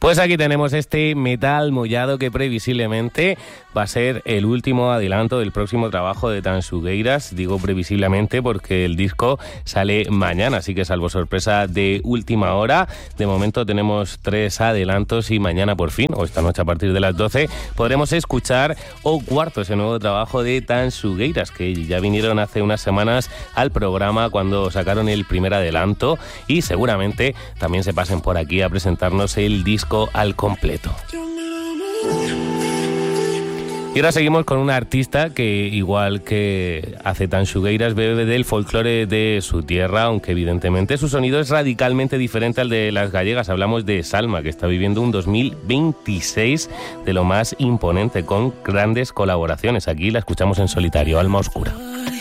Pues aquí tenemos este Metal Mollado que previsiblemente va a ser el último adelanto del próximo trabajo de Tanxugueiras. Digo previsiblemente porque el disco sale mañana, así que salvo sorpresa de última hora, de momento tenemos 3 adelantos y mañana por fin, o esta noche a partir de las 12, podremos escuchar O Cuarto, ese nuevo trabajo de Tanxugueiras, que ya vinieron hace unas semanas al programa cuando sacaron el primer adelanto y seguramente también se pasen por aquí a presentarnos el disco al completo. Y ahora seguimos con una artista que, igual que hace Tanxugueiras, bebe del folclore de su tierra, aunque evidentemente su sonido es radicalmente diferente al de las gallegas. Hablamos de Salma, que está viviendo un 2026 de lo más imponente, con grandes colaboraciones. Aquí la escuchamos en solitario, Alma Oscura.